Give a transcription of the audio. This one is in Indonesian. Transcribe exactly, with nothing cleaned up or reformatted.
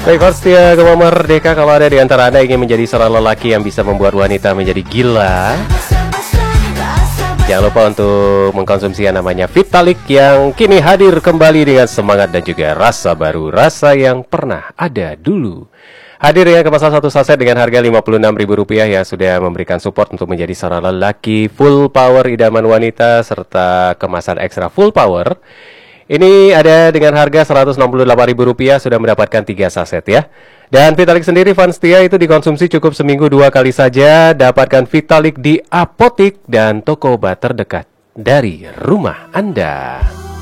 Baik, Setia Gema Merdeka, kalau ada di antara Anda ingin menjadi seorang lelaki yang bisa membuat wanita menjadi gila, jangan lupa untuk mengkonsumsi yang namanya Vitalik yang kini hadir kembali dengan semangat dan juga rasa baru, rasa yang pernah ada dulu. Hadir ya kemasan satu saset dengan harga lima puluh enam ribu rupiah yang sudah memberikan support untuk menjadi seorang lelaki full power idaman wanita, serta kemasan ekstra full power. Ini ada dengan harga seratus enam puluh delapan ribu rupiah, sudah mendapatkan tiga saset ya. Dan Vitalik sendiri fans setia itu dikonsumsi cukup seminggu dua kali saja. Dapatkan Vitalik di apotik dan toko obat terdekat dari rumah Anda.